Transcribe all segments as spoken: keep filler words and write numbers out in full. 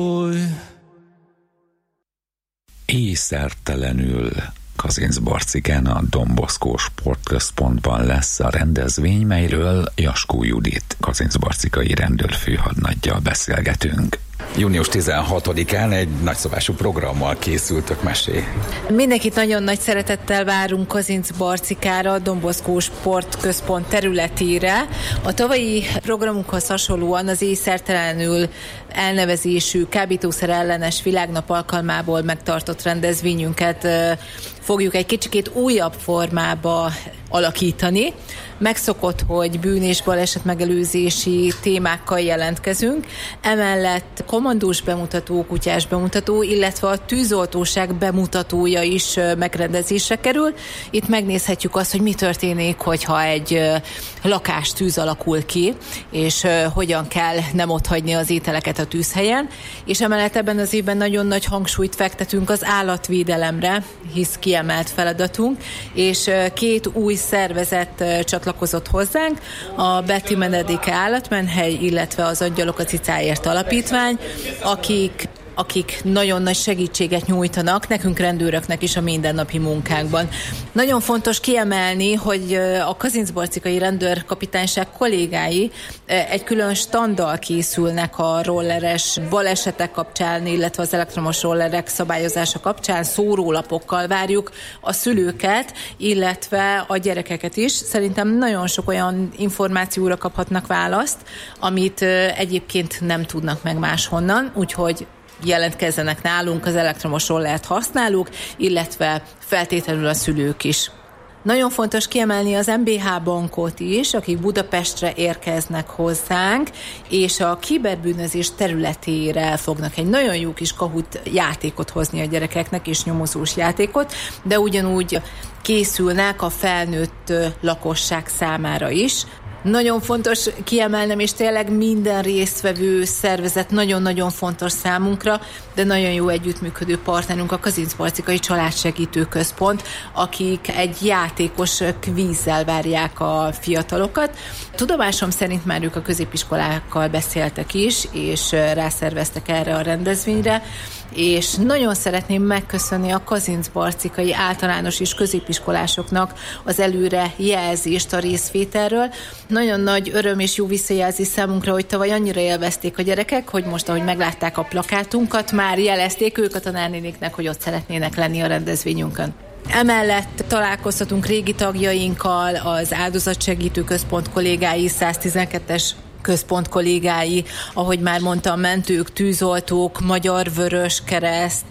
Észszertelenül Kazincbarcikán a Don Bosco Sportközpontban lesz a rendezvény, melyről Jaskó Judit kazincbarcikai rendőrfőhadnaggyal beszélgetünk. június tizenhatodikán egy nagyszabású programmal készültök, mesé. Mindenkit nagyon nagy szeretettel várunk Kazincbarcikára, Don Bosco Sportközpont területére. A tavalyi programunkhoz hasonlóan az észszertelenül elnevezésű kábítószer ellenes világnap alkalmából megtartott rendezvényünket fogjuk egy kicsikét újabb formába alakítani. Megszokott, hogy bűn- és baleset megelőzési témákkal jelentkezünk. Emellett kommandós bemutató, kutyás bemutató, illetve a tűzoltóság bemutatója is megrendezésre kerül. Itt megnézhetjük azt, hogy mi történik, hogyha egy lakás tűz alakul ki, és hogyan kell nem otthagyni az ételeket a tűzhelyen. És emellett ebben az évben nagyon nagy hangsúlyt fektetünk az állatvédelemre, hisz kiemelt feladatunk, és két új szervezet csatlakozott hozzánk, a Betty Menedéke Állatmenhely, illetve az Angyalok a Cicáért Alapítvány, akik akik nagyon nagy segítséget nyújtanak nekünk rendőröknek is a mindennapi munkánkban. Nagyon fontos kiemelni, hogy a kazincbarcikai rendőrkapitányság kollégái egy külön standal készülnek a rolleres balesetek kapcsán, illetve az elektromos rollerek szabályozása kapcsán, szórólapokkal várjuk a szülőket, illetve a gyerekeket is. Szerintem nagyon sok olyan információra kaphatnak választ, amit egyébként nem tudnak meg máshonnan, úgyhogy jelentkezzenek nálunk az elektromos rollert használók, illetve feltétlenül a szülők is. Nagyon fontos kiemelni az em bé há bankot is, akik Budapestre érkeznek hozzánk, és a kiberbűnözés területére fognak egy nagyon jó kis Kahoot játékot hozni a gyerekeknek, és nyomozós játékot, de ugyanúgy készülnek a felnőtt lakosság számára is. Nagyon fontos kiemelnem, és tényleg minden résztvevő szervezet nagyon-nagyon fontos számunkra, de nagyon jó együttműködő partnerünk a Kazincbarcikai Családsegítő Központ, akik egy játékos kvízzel várják a fiatalokat. Tudomásom szerint már ők a középiskolákkal beszéltek is, és rászerveztek erre a rendezvényre, és nagyon szeretném megköszönni a kazincbarcikai általános és középiskolásoknak az előre jelzést a részvételről. Nagyon nagy öröm és jó visszajelzés számunkra, hogy tavaly annyira élvezték a gyerekek, hogy most, ahogy meglátták a plakátunkat, már jelezték ők a tanárnéniknek, hogy ott szeretnének lenni a rendezvényünkön. Emellett találkozhatunk régi tagjainkkal, az Áldozatsegítő Központ kollégái, száztizenkettes központ kollégái, ahogy már mondtam, mentők, tűzoltók, Magyar Vöröskereszt,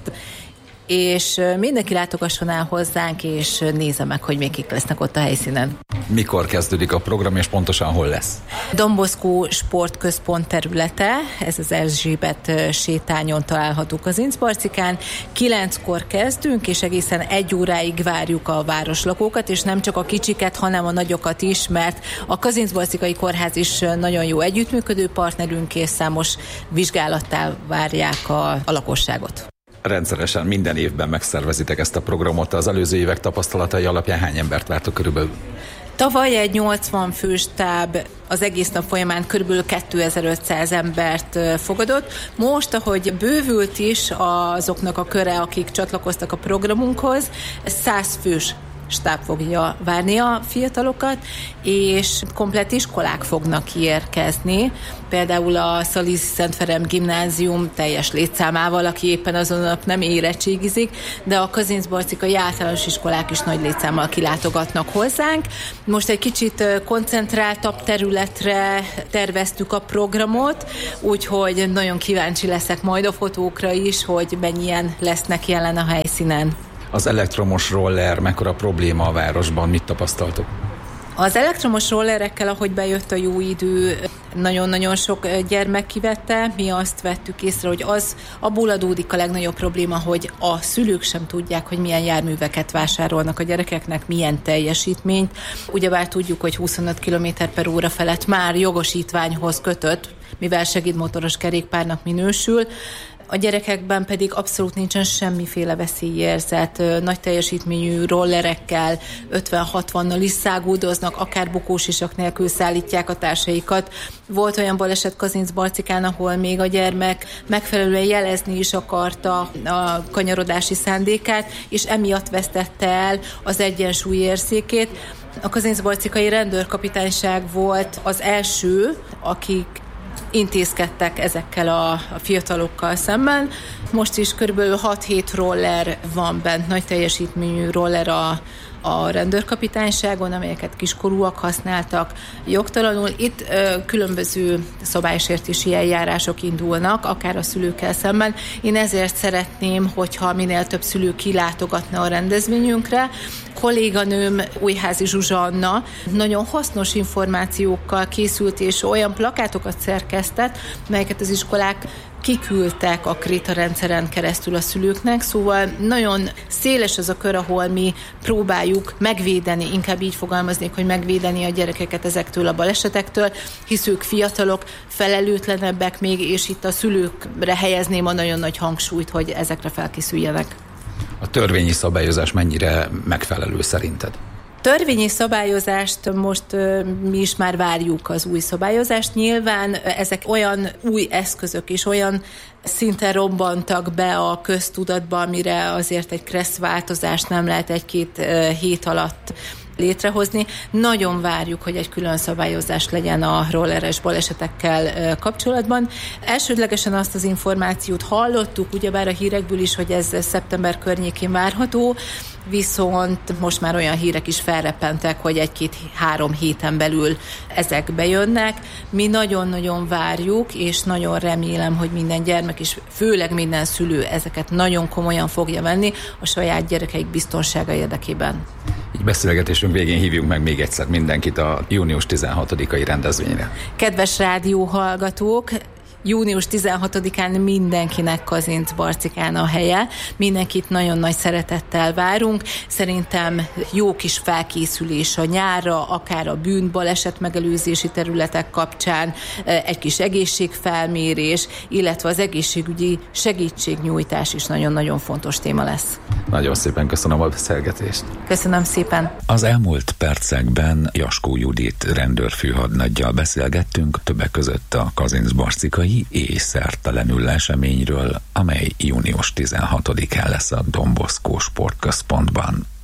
és mindenki látogasson el hozzánk, és nézze meg, hogy még kik lesznek ott a helyszínen. Mikor kezdődik a program, és pontosan hol lesz? Don Bosco Sportközpont területe, ez az Erzsébet sétányon található Kazincbarcikán. Kilenckor kezdünk, és egészen egy óráig várjuk a városlakókat, és nem csak a kicsiket, hanem a nagyokat is, mert a Kazincbarcikai Kórház is nagyon jó együttműködő partnerünk, és számos vizsgálattal várják a, a lakosságot. Rendszeresen minden évben megszervezitek ezt a programot. Az előző évek tapasztalatai alapján hány embert vártok körülbelül? Tavaly egy nyolcvan fős stáb az egész nap folyamán körülbelül kétezer-ötszáz embert fogadott. Most, ahogy bővült is azoknak a köre, akik csatlakoztak a programunkhoz, száz fős stáb fogja várni a fiatalokat, és komplett iskolák fognak kiérkezni. Például a Szalízi Szent Ferenc Gimnázium teljes létszámával, aki éppen azon nap nem érettségizik, de a kazincbarcikai általános iskolák is nagy létszámmal kilátogatnak hozzánk. Most egy kicsit koncentráltabb területre terveztük a programot, úgyhogy nagyon kíváncsi leszek majd a fotókra is, hogy mennyien lesznek jelen a helyszínen. Az elektromos roller mekkora probléma a városban, mit tapasztaltok? Az elektromos rollerekkel, ahogy bejött a jó idő, nagyon-nagyon sok gyermek kivette. Mi azt vettük észre, hogy az abból adódik a legnagyobb probléma, hogy a szülők sem tudják, hogy milyen járműveket vásárolnak a gyerekeknek, milyen teljesítményt. Ugyebár tudjuk, hogy huszonöt kilométer per óra felett már jogosítványhoz kötött, mivel segédmotoros kerékpárnak minősül. a gyerekekben pedig abszolút nincsen semmiféle veszélyérzet. Nagy teljesítményű rollerekkel, ötven-hatvannal is száguldoznak, akár bukósisak nélkül szállítják a társaikat. Volt olyan baleset Kazincbarcikán, ahol még a gyermek megfelelően jelezni is akarta a kanyarodási szándékát, és emiatt vesztette el az egyensúlyérzékét. A kazincbarcikai rendőrkapitányság volt az első, akik intézkedtek ezekkel a, a fiatalokkal szemben. Most is körülbelül hat-hét roller van bent, nagy teljesítményű roller a, a rendőrkapitányságon, amelyeket kiskorúak használtak jogtalanul. Itt ö, különböző szabálysértési eljárások indulnak, akár a szülőkkel szemben. Én ezért szeretném, hogyha minél több szülő kilátogatna a rendezvényünkre. Kolléganőm, Újházi Zsuzsanna nagyon hasznos információkkal készült, és olyan plakátokat szerkesztett, melyeket az iskolák kiküldtek a Kréta rendszeren keresztül a szülőknek, szóval nagyon széles az a kör, ahol mi próbáljuk megvédeni, inkább így fogalmaznék, hogy megvédeni a gyerekeket ezektől a balesetektől, hisz ők fiatalok, felelőtlenebbek még, és itt a szülőkre helyezném a nagyon nagy hangsúlyt, hogy ezekre felkészüljenek. A törvényi szabályozás mennyire megfelelő szerinted? Törvényi szabályozást most mi is már várjuk, az új szabályozást. Nyilván ezek olyan új eszközök és olyan szinten robbantak be a köztudatba, amire azért egy kressz változást nem lehet egy-két hét alatt létrehozni. Nagyon várjuk, hogy egy külön szabályozás legyen a rolleres balesetekkel kapcsolatban. Elsődlegesen azt az információt hallottuk, ugyebár a hírekből is, hogy ez szeptember környékén várható, viszont most már olyan hírek is felreppentek, hogy egy-két-három héten belül ezek bejönnek. Mi nagyon-nagyon várjuk, és nagyon remélem, hogy minden gyermek, és főleg minden szülő ezeket nagyon komolyan fogja venni a saját gyerekeik biztonsága érdekében. Így beszélgetésünk végén hívjuk meg még egyszer mindenkit a június tizenhatodikai rendezvényre. Kedves rádióhallgatók, június tizenhatodikán mindenkinek Kazincbarcikán a helye. Mindenkit nagyon nagy szeretettel várunk. Szerintem jó kis felkészülés a nyárra, akár a bűn, baleset megelőzési területek kapcsán, egy kis egészségfelmérés, illetve az egészségügyi segítségnyújtás is nagyon-nagyon fontos téma lesz. Nagyon szépen köszönöm a beszélgetést. Köszönöm szépen. Az elmúlt percekben Jaskó Judit rendőrfőhadnaggyal beszélgettünk, többek között a kazincbarcikai és szertelenül eseményről, amely június tizenhatodikán lesz a Don Bosco Sportközpontban.